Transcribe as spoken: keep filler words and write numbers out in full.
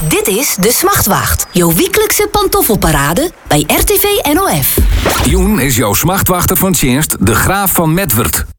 Dit is De Smachtwacht, jouw wekelijkse pantoffelparade bij R T V N O F. Joen is jouw smachtwachter van Tjenst, de Graaf van Medwerd.